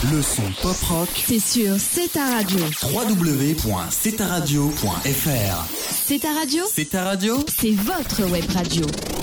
Le son pop rock, c'est sur C'est ta radio. www.cetaradio.fr. C'est ta radio, C'est ta radio, c'est votre web radio.